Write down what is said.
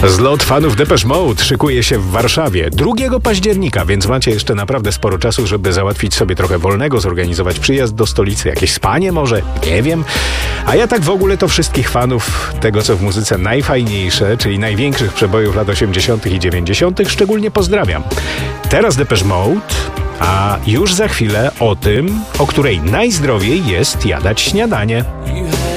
Zlot fanów Depeche Mode szykuje się w Warszawie 2 października, więc macie jeszcze naprawdę sporo czasu, żeby załatwić sobie trochę wolnego, zorganizować przyjazd do stolicy, jakieś spanie może, nie wiem. A ja tak w ogóle to wszystkich fanów tego, co w muzyce najfajniejsze, czyli największych przebojów lat 80. i 90. szczególnie pozdrawiam. Teraz Depeche Mode, a już za chwilę o tym, o której najzdrowiej jest jadać śniadanie.